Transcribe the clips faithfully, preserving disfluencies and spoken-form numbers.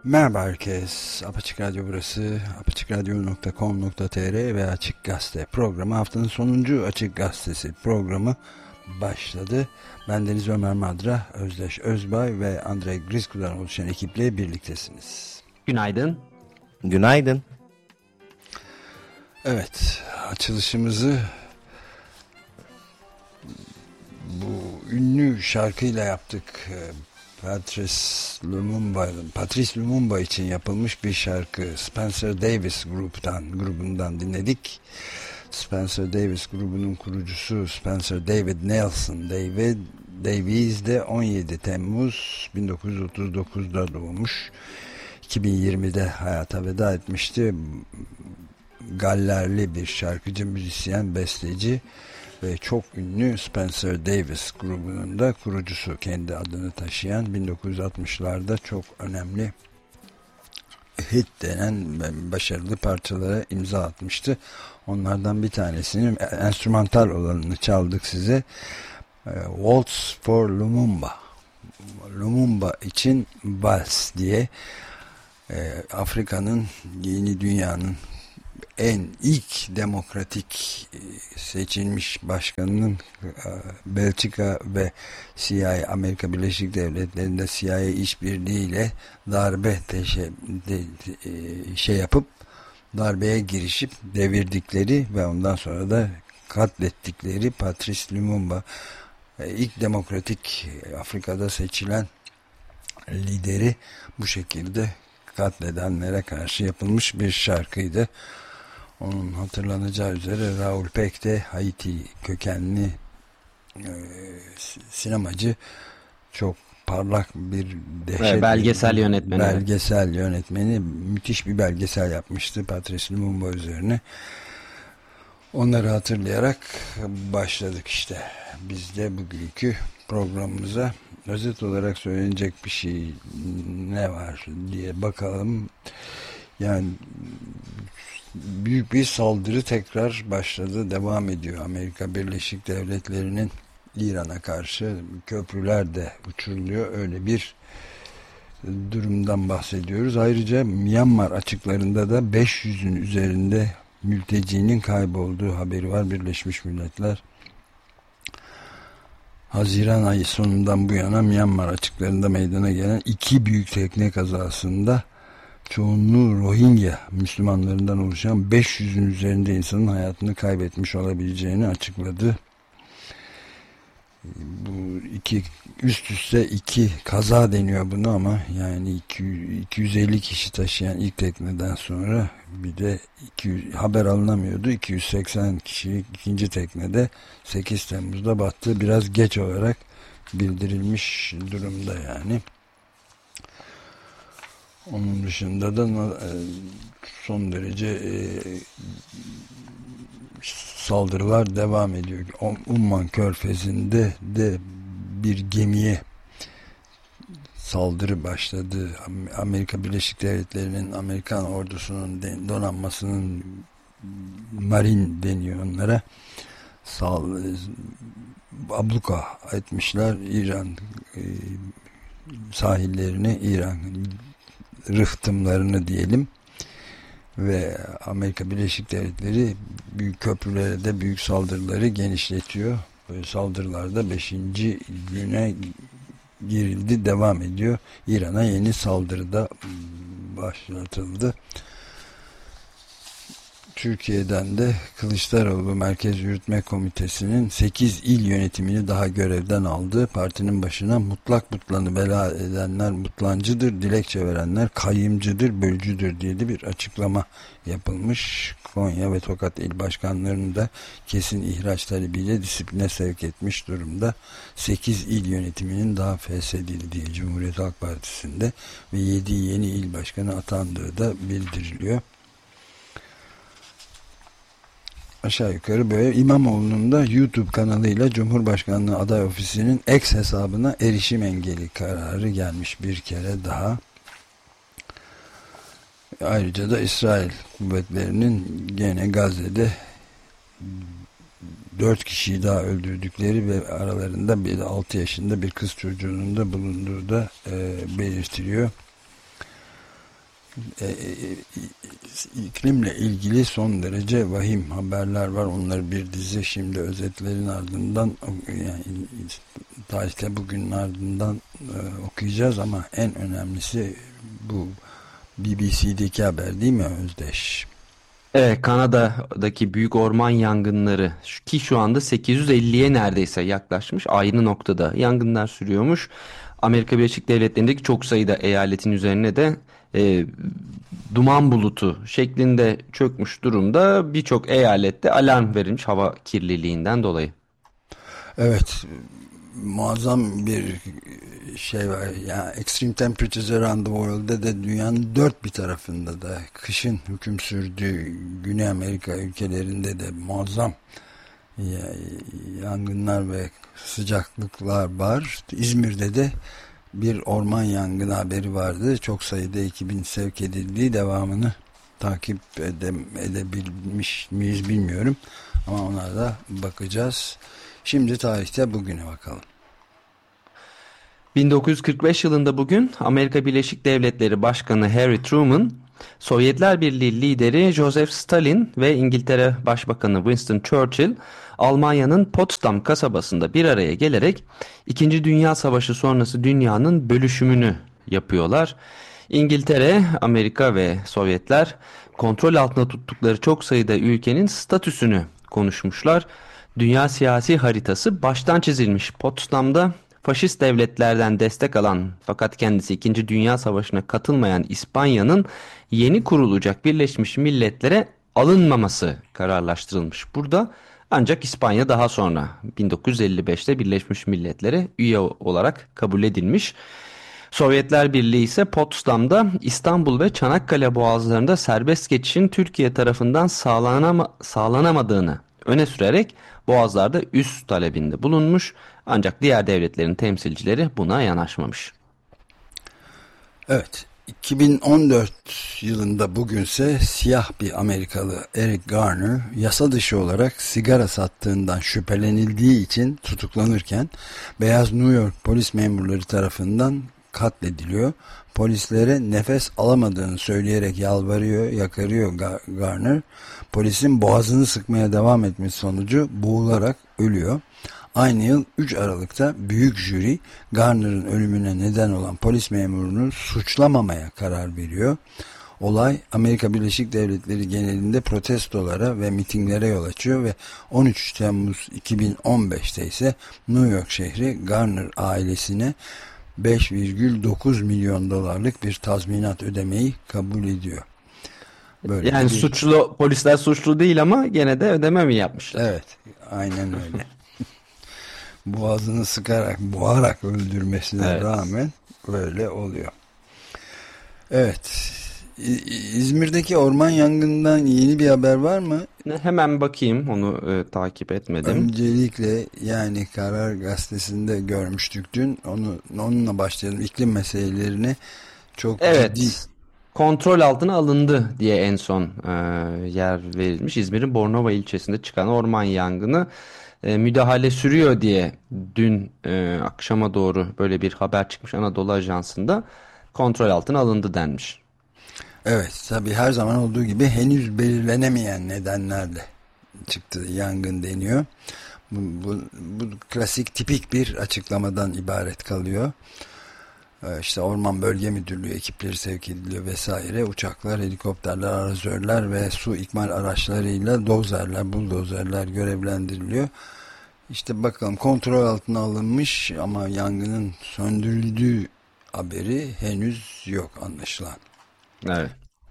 Merhaba herkes. Apaçık Radyo burası. apaçık radyo nokta com nokta tr ve Açık Gazete programı, haftanın sonuncu Açık Gazetesi programı başladı. Ben Deniz Ömer Madra, Özdeş Özbay ve Andrei Grisku'dan oluşan ekiple birliktesiniz. Günaydın. Günaydın. Evet, açılışımızı bu ünlü şarkıyla yaptık. Patrice Lumumba, Patrice Lumumba için yapılmış bir şarkı. Spencer Davis gruptan, grubundan dinledik. Spencer Davis grubunun kurucusu Spencer David Nelson David Davies de on yedi Temmuz bin dokuz yüz otuz dokuzda doğmuş. iki bin yirmide hayata veda etmişti. Gallerli bir şarkıcı, müzisyen, besteci ve çok ünlü Spencer Davis grubunun da kurucusu, kendi adını taşıyan, bin dokuz yüz altmışlarda çok önemli hit denen başarılı parçalara imza atmıştı. Onlardan bir tanesinin enstrümantal olanını çaldık size. Waltz for Lumumba. Lumumba için vals diye, Afrika'nın, yeni dünyanın en ilk demokratik seçilmiş başkanının Belçika ve C I A, Amerika Birleşik Devletleri'nde C I A işbirliğiyle darbe teşe, de, de, şey yapıp darbeye girişip devirdikleri ve ondan sonra da katlettikleri Patrice Lumumba, ilk demokratik Afrika'da seçilen lideri bu şekilde katledenlere karşı yapılmış bir şarkıydı. Onun hatırlanacağı üzere Raoul Peck de Haiti kökenli e, sinemacı, çok parlak bir dehşet, belgesel yönetmeni. Belgesel yönetmeni, müthiş bir belgesel yapmıştı Patrice Lumumba üzerine. Onları hatırlayarak başladık işte. Biz de bugünkü programımıza özet olarak söylenecek bir şey ne var diye bakalım. Yani büyük bir saldırı tekrar başladı, devam ediyor. Amerika Birleşik Devletleri'nin İran'a karşı köprüler de uçuruluyor. Öyle bir durumdan bahsediyoruz. Ayrıca Myanmar açıklarında da beş yüzün üzerinde mültecinin kaybolduğu haberi var. Birleşmiş Milletler Haziran ayı sonundan bu yana Myanmar açıklarında meydana gelen iki büyük tekne kazasında çoğunluğu Rohingya Müslümanlarından oluşan beş yüzün üzerinde insanın hayatını kaybetmiş olabileceğini açıkladı. Bu iki üst üste iki kaza deniyor bunu, ama yani iki yüz elli kişi taşıyan ilk tekneden sonra bir de iki yüz, haber alınamıyordu. iki yüz seksen kişilik ikinci teknede sekiz Temmuz'da battı. Biraz geç olarak bildirilmiş durumda yani. Onun dışında da son derece saldırılar devam ediyor. Umman Körfezi'nde de bir gemiye saldırı başladı. Amerika Birleşik Devletleri'nin, Amerikan ordusunun donanmasının, marin deniyor onlara, sal, abluka etmişler İran e, sahillerini, İran rıhtımlarını diyelim. Ve Amerika Birleşik Devletleri büyük köprülere de büyük saldırıları genişletiyor. Böyle saldırılarda beşinci güne girildi, devam ediyor. İran'a yeni saldırıda başlatıldı. Türkiye'den de Kılıçdaroğlu Merkez Yürütme Komitesi'nin sekiz il yönetimini daha görevden aldı. Partinin başına mutlak mutlanı bela edenler mutlancıdır, dilekçe verenler kayımcıdır, bölücüdür diye de bir açıklama yapılmış. Konya ve Tokat il başkanlarını da kesin ihraç talebiyle disipline sevk etmiş durumda. sekiz il yönetiminin daha feshedildiği Cumhuriyet Halk Partisi'nde ve yedi yeni il başkanı atandığı da bildiriliyor. Aşağı yukarı böyle. İmamoğlu'nun da YouTube kanalıyla Cumhurbaşkanlığı aday ofisinin X hesabına erişim engeli kararı gelmiş bir kere daha. Ayrıca da İsrail kuvvetlerinin gene Gazze'de dört kişiyi daha öldürdükleri ve aralarında bir de altı yaşında bir kız çocuğunun da bulunduğu da e, belirtiliyor. E, e, iklimle ilgili son derece vahim haberler var. Onları bir dizi şimdi özetlerin ardından, yani tarihte bugünün ardından e, okuyacağız ama en önemlisi bu B B C'deki haber değil mi Özdeş? Evet, Kanada'daki büyük orman yangınları ki şu anda sekiz yüz elliye neredeyse yaklaşmış, aynı noktada yangınlar sürüyormuş. Amerika Birleşik Devletleri'ndeki çok sayıda eyaletin üzerine de e, duman bulutu şeklinde çökmüş durumda. Birçok eyalette alarm verilmiş hava kirliliğinden dolayı. Evet, muazzam bir şey var. Yani Extreme Temperatures Around the World'de de dünyanın dört bir tarafında da kışın hüküm sürdüğü Güney Amerika ülkelerinde de muazzam yangınlar ve sıcaklıklar var. İzmir'de de bir orman yangını haberi vardı. Çok sayıda ekibin sevk edildiği, devamını takip ede, edebilmiş miyiz bilmiyorum. Ama ona da bakacağız. Şimdi tarihte bugüne bakalım. bin dokuz yüz kırk beş yılında bugün Amerika Birleşik Devletleri Başkanı Harry Truman, Sovyetler Birliği lideri Joseph Stalin ve İngiltere Başbakanı Winston Churchill, Almanya'nın Potsdam kasabasında bir araya gelerek İkinci Dünya Savaşı sonrası dünyanın bölüşümünü yapıyorlar. İngiltere, Amerika ve Sovyetler kontrol altında tuttukları çok sayıda ülkenin statüsünü konuşmuşlar. Dünya siyasi haritası baştan çizilmiş. Potsdam'da faşist devletlerden destek alan fakat kendisi İkinci Dünya Savaşı'na katılmayan İspanya'nın yeni kurulacak Birleşmiş Milletler'e alınmaması kararlaştırılmış. Burada ancak İspanya daha sonra bin dokuz yüz elli beşte Birleşmiş Milletler'e üye olarak kabul edilmiş. Sovyetler Birliği ise Potsdam'da İstanbul ve Çanakkale boğazlarında serbest geçişin Türkiye tarafından sağlanama, sağlanamadığını öne sürerek boğazlarda üs talebinde bulunmuş, ancak diğer devletlerin temsilcileri buna yanaşmamış. Evet, iki bin on dört yılında bugünse siyah bir Amerikalı Eric Garner yasa dışı olarak sigara sattığından şüphelenildiği için tutuklanırken beyaz New York polis memurları tarafından katlediliyor. Polislere nefes alamadığını söyleyerek yalvarıyor, yakarıyor Garner. Polisin boğazını sıkmaya devam etmesi sonucu boğularak ölüyor. Aynı yıl üç Aralık'ta büyük jüri Garner'ın ölümüne neden olan polis memurunu suçlamamaya karar veriyor. Olay Amerika Birleşik Devletleri genelinde protestolara ve mitinglere yol açıyor ve on üç Temmuz iki bin on beşte ise New York şehri Garner ailesine beş virgül dokuz milyon dolarlık bir tazminat ödemeyi kabul ediyor. Böyle yani bir... suçlu polisler suçlu değil ama gene de ödeme mi yapmışlar? Evet, aynen öyle. Boğazını sıkarak, boğarak öldürmesine evet. rağmen böyle oluyor. Evet. İzmir'deki orman yangından yeni bir haber var mı? Hemen bakayım, onu e, takip etmedim. Öncelikle yani Karar Gazetesi'nde görmüştük dün. Onu onunla başlayalım. İklim meselelerini çok evet. ciddi. Kontrol altına alındı diye en son e, yer verilmiş. İzmir'in Bornova ilçesinde çıkan orman yangını e, müdahale sürüyor diye dün e, akşama doğru böyle bir haber çıkmış Anadolu Ajansı'nda, kontrol altına alındı denmiş. Evet, tabii her zaman olduğu gibi henüz belirlenemeyen nedenlerle çıktı yangın deniyor. Bu, bu, bu klasik tipik bir açıklamadan ibaret kalıyor. İşte Orman Bölge Müdürlüğü ekipleri sevk ediliyor vesaire. Uçaklar, helikopterler, arazörler ve su ikmal araçlarıyla dozerler, buldozerler görevlendiriliyor. İşte bakalım, kontrol altına alınmış ama yangının söndürüldüğü haberi henüz yok anlaşılan. Evet.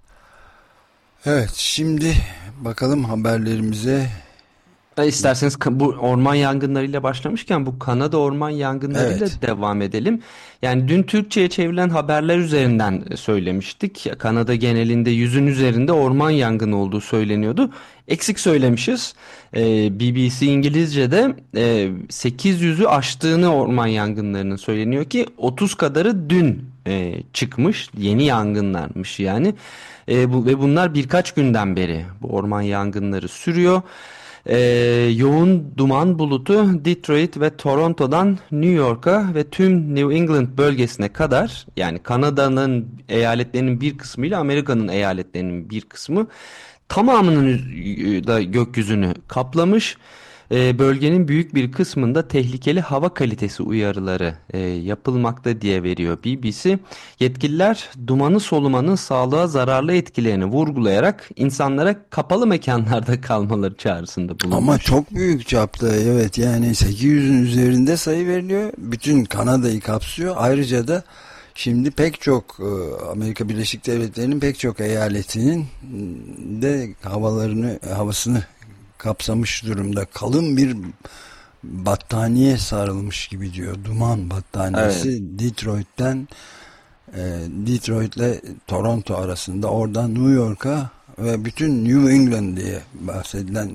Evet, şimdi bakalım haberlerimize. İsterseniz bu orman yangınlarıyla başlamışken bu Kanada orman yangınlarıyla evet. devam edelim. Yani dün Türkçe'ye çevrilen haberler üzerinden söylemiştik. Kanada genelinde yüzün üzerinde orman yangını olduğu söyleniyordu. Eksik söylemişiz. Ee, B B C İngilizce'de e, sekiz yüzü aştığını orman yangınlarının söyleniyor ki otuz kadarı dün e, çıkmış. Yeni yangınlarmış yani. E, bu, ve bunlar birkaç günden beri bu orman yangınları sürüyor. Ee, yoğun duman bulutu Detroit ve Toronto'dan New York'a ve tüm New England bölgesine kadar, yani Kanada'nın eyaletlerinin bir kısmıyla Amerika'nın eyaletlerinin bir kısmı tamamının da gökyüzünü kaplamış. Ee, bölgenin büyük bir kısmında tehlikeli hava kalitesi uyarıları e, yapılmakta diye veriyor B B C. Yetkililer dumanı solumanın sağlığa zararlı etkilerini vurgulayarak insanlara kapalı mekanlarda kalmaları çağrısında Ama bulunmuş. çok büyük çapta, evet, yani sekiz yüzün üzerinde sayı veriliyor. Bütün Kanada'yı kapsıyor. Ayrıca da şimdi pek çok e, Amerika Birleşik Devletleri'nin pek çok eyaletinin de havalarını havasını kapsamış durumda. Kalın bir battaniye sarılmış gibi diyor. Duman Evet. battaniyesi Detroit'ten e, Detroit ile Toronto arasında, oradan New York'a ve bütün New England diye bahsedilen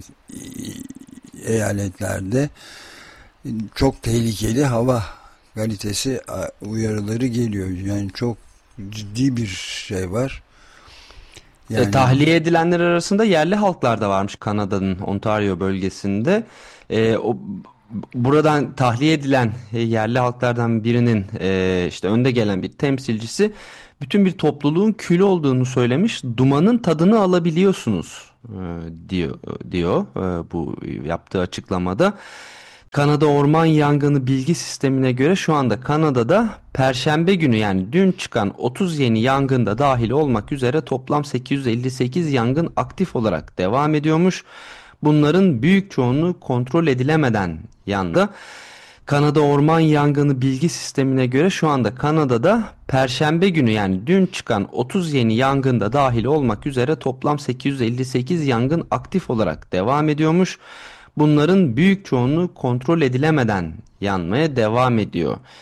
eyaletlerde çok tehlikeli hava kalitesi uyarıları geliyor. Yani çok ciddi bir şey var. E, Yani tahliye edilenler arasında yerli halklar da varmış Kanada'nın Ontario bölgesinde. E, o buradan tahliye edilen e, yerli halklardan birinin e, işte önde gelen bir temsilcisi bütün bir topluluğun kül olduğunu söylemiş. Dumanın tadını alabiliyorsunuz e, diyor diyor e, bu yaptığı açıklamada. Kanada Orman Yangını Bilgi Sistemi'ne göre şu anda Kanada'da Perşembe günü, yani dün çıkan otuz yeni yangında dahil olmak üzere toplam sekiz yüz elli sekiz yangın aktif olarak devam ediyormuş. Bunların büyük çoğunluğu kontrol edilemeden yandı. Kanada Orman Yangını Bilgi Sistemi'ne göre şu anda Kanada'da Perşembe günü, yani dün çıkan otuz yeni yangında dahil olmak üzere toplam sekiz yüz elli sekiz yangın aktif olarak devam ediyormuş. Bunların büyük çoğunluğu kontrol edilemeden yanmaya devam ediyor.